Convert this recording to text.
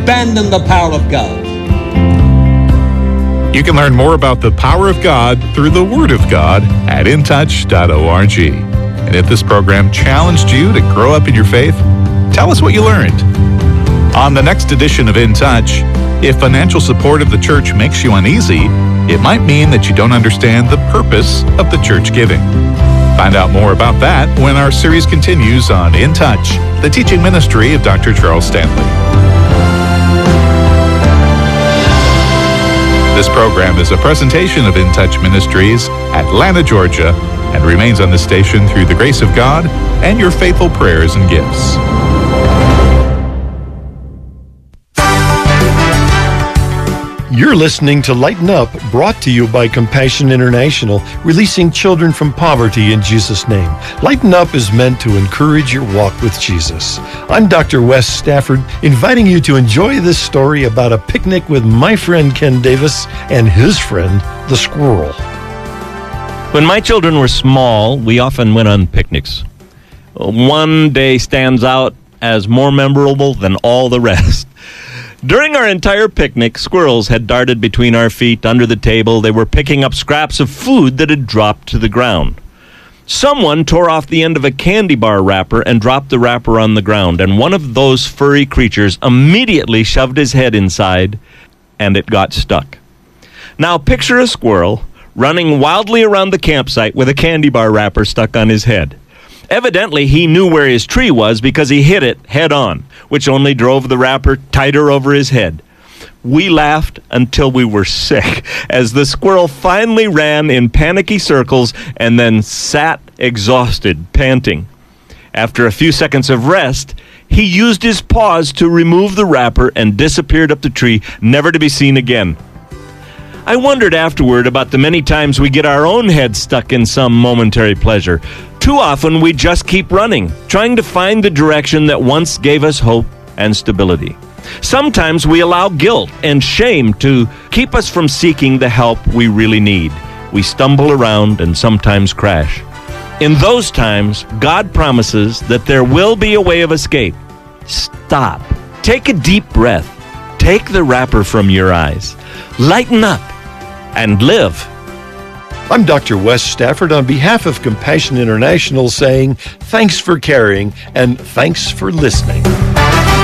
Abandon the power of God. You can learn more about the power of God through the Word of God at intouch.org. And if this program challenged you to grow up in your faith, tell us what you learned. On the next edition of In Touch, if financial support of the church makes you uneasy, it might mean that you don't understand the purpose of the church giving. Find out more about that when our series continues on In Touch, the teaching ministry of Dr. Charles Stanley. This program is a presentation of In Touch Ministries, Atlanta, Georgia, and remains on the station through the grace of God and your faithful prayers and gifts. You're listening to Lighten Up, brought to you by Compassion International, releasing children from poverty in Jesus' name. Lighten Up is meant to encourage your walk with Jesus. I'm Dr. Wes Stafford, inviting you to enjoy this story about a picnic with my friend Ken Davis and his friend, the squirrel. When my children were small, we often went on picnics. One day stands out as more memorable than all the rest. During our entire picnic, squirrels had darted between our feet under the table. They were picking up scraps of food that had dropped to the ground. Someone tore off the end of a candy bar wrapper and dropped the wrapper on the ground, and one of those furry creatures immediately shoved his head inside, and it got stuck. Now picture a squirrel running wildly around the campsite with a candy bar wrapper stuck on his head. Evidently, he knew where his tree was because he hit it head on, which only drove the wrapper tighter over his head. We laughed until we were sick as the squirrel finally ran in panicky circles and then sat exhausted, panting. After a few seconds of rest, he used his paws to remove the wrapper and disappeared up the tree, never to be seen again. I wondered afterward about the many times we get our own heads stuck in some momentary pleasure. Too often we just keep running, trying to find the direction that once gave us hope and stability. Sometimes we allow guilt and shame to keep us from seeking the help we really need. We stumble around and sometimes crash. In those times, God promises that there will be a way of escape. Stop. Take a deep breath. Take the wrapper from your eyes. Lighten up and live. I'm Dr. Wes Stafford on behalf of Compassion International saying thanks for caring and thanks for listening.